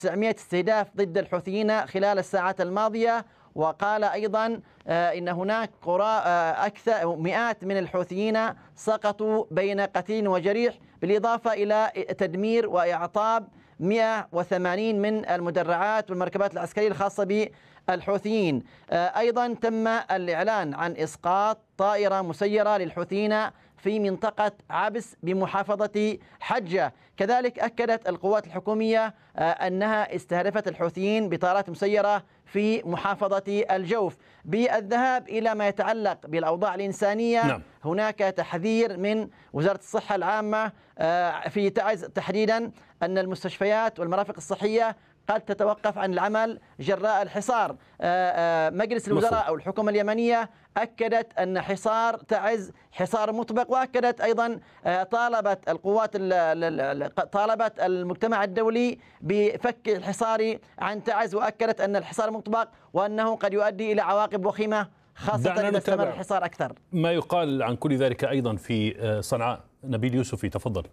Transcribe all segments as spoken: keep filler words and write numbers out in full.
تسعمئة استهداف ضد الحوثيين خلال الساعات الماضية. وقال أيضا إن هناك قرى أكثر مئات من الحوثيين سقطوا بين قتيل وجريح، بالإضافة إلى تدمير وإعطاب مئة وثمانين من المدرعات والمركبات العسكرية الخاصة بالحوثيين. أيضا تم الإعلان عن إسقاط طائرة مسيرة للحوثيين في منطقة عبس بمحافظة حجة. كذلك أكدت القوات الحكومية أنها استهدفت الحوثيين بطائرات مسيرة في محافظة الجوف. بالذهاب إلى ما يتعلق بالأوضاع الإنسانية، نعم. هناك تحذير من وزارة الصحة العامة في تعز تحديدا أن المستشفيات والمرافق الصحية قد تتوقف عن العمل جراء الحصار. مجلس الوزراء أو الحكومة اليمنية أكدت أن حصار تعز حصار مطبق، وأكدت أيضا طالبت القوات طالبت المجتمع الدولي بفك الحصار عن تعز، وأكدت أن الحصار مطبق وأنه قد يؤدي إلى عواقب وخيمة خاصة إذا استمر الحصار أكثر. ما يقال عن كل ذلك أيضا في صنعاء. نبيل يوسفي تفضل.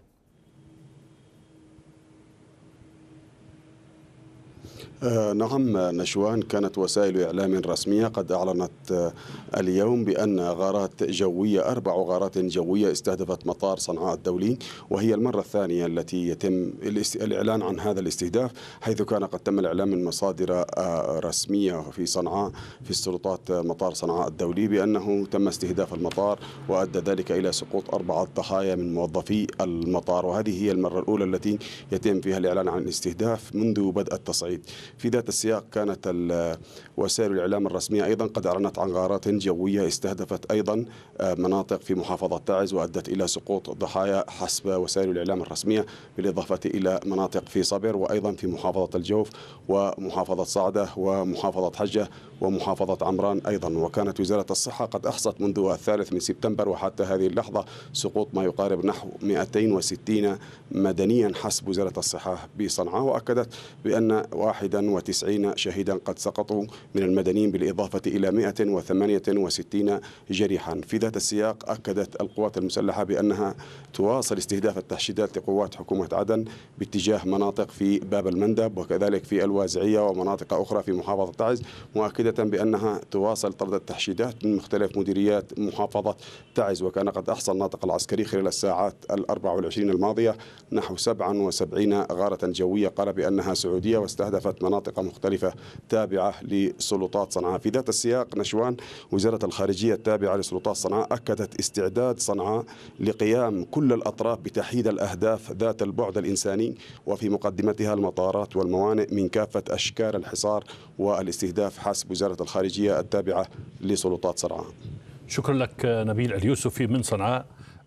آه نعم نشوان، كانت وسائل إعلام رسمية قد أعلنت آه اليوم بأن غارات جوية أربع غارات جوية استهدفت مطار صنعاء الدولي، وهي المرة الثانية التي يتم الإعلان عن هذا الاستهداف، حيث كان قد تم الإعلان من مصادر آه رسمية في صنعاء في السلطات مطار صنعاء الدولي بأنه تم استهداف المطار، وأدى ذلك إلى سقوط أربعة ضحايا من موظفي المطار، وهذه هي المرة الأولى التي يتم فيها الإعلان عن الاستهداف منذ بدء التصعيد. في ذات السياق كانت وسائل الإعلام الرسمية أيضا قد أعلنت عن غارات جوية استهدفت أيضا مناطق في محافظة تعز وأدت إلى سقوط ضحايا حسب وسائل الإعلام الرسمية، بالإضافة إلى مناطق في صبر وأيضا في محافظة الجوف ومحافظة صعدة ومحافظة حجة ومحافظة عمران أيضا. وكانت وزارة الصحة قد أحصت منذ الثالث من سبتمبر وحتى هذه اللحظة سقوط ما يقارب نحو مئتين وستين مدنيا حسب وزارة الصحة بصنعاء، وأكدت بأن واحدا وتسعين شهيدا قد سقطوا من المدنيين بالإضافة إلى مئة وثمانية وستين جريحا. في ذات السياق أكدت القوات المسلحة بأنها تواصل استهداف التحشيدات لقوات حكومة عدن باتجاه مناطق في باب المندب وكذلك في الوازعية ومناطق أخرى في محافظة تعز، مؤكدة بأنها تواصل طرد التحشيدات من مختلف مديريات محافظة تعز. وكان قد أحصى الناطق العسكري خلال الساعات الأربع والعشرين الماضية نحو سبعة وسبعين غارة جوية قال بأنها سعودية واستهدفت مناطق مختلفة تابعة لسلطات صنعاء. في ذات السياق نشوان، وزارة الخارجية التابعة لسلطات صنعاء أكدت استعداد صنعاء لقيام كل الأطراف بتحييد الأهداف ذات البعد الإنساني وفي مقدمتها المطارات والموانئ من كافة أشكال الحصار والاستهداف حسب وزارة الخارجية التابعة لسلطات صنعاء. شكرا لك نبيل اليوسفي من صنعاء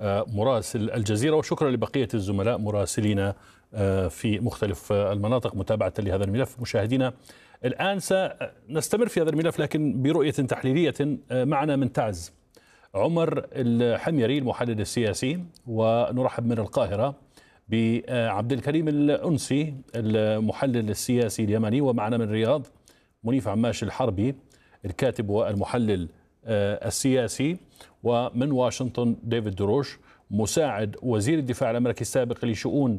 مراسل الجزيرة، وشكرا لبقية الزملاء مراسلين في مختلف المناطق متابعة لهذا الملف. مشاهدينا الآن سنستمر في هذا الملف لكن برؤية تحليلية. معنا من تعز عمر الحميري المحلل السياسي، ونرحب من القاهرة بعبد الكريم الأنسي المحلل السياسي اليمني، ومعنا من الرياض منيف عماش الحربي الكاتب والمحلل السياسي، ومن واشنطن ديفيد دروش مساعد وزير الدفاع الأمريكي السابق لشؤون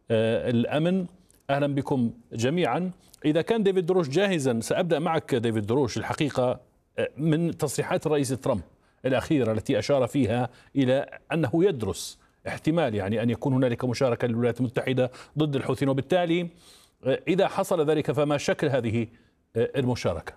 الأمن. أهلا بكم جميعا. إذا كان ديفيد دروش جاهزا سأبدأ معك ديفيد دروش. الحقيقة من تصريحات الرئيس ترامب الأخيرة التي أشار فيها إلى أنه يدرس احتمال يعني أن يكون هنالك مشاركة للولايات المتحدة ضد الحوثيين، وبالتالي إذا حصل ذلك فما شكل هذه المشاركة؟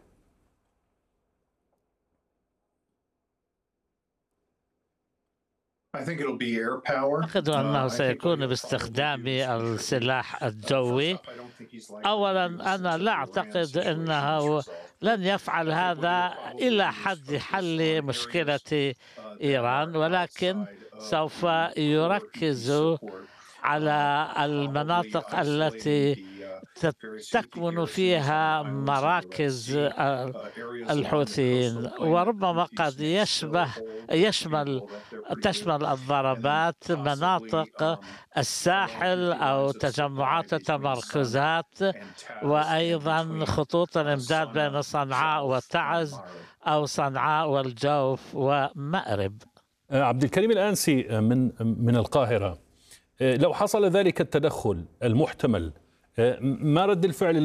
أعتقد أنه سيكون باستخدام السلاح الجوي. أولا أنا لا أعتقد أنه لن يفعل هذا إلى حد حل مشكلة إيران، ولكن سوف يركز على المناطق التي تكمن فيها مراكز الحوثيين، وربما قد يشبه يشمل تشمل الضربات مناطق الساحل أو تجمعات التمركزات، وأيضا خطوط الإمداد بين صنعاء وتعز أو صنعاء والجوف ومأرب. عبد الكريم الأنسي من من القاهرة، لو حصل ذلك التدخل المحتمل ما رد الفعل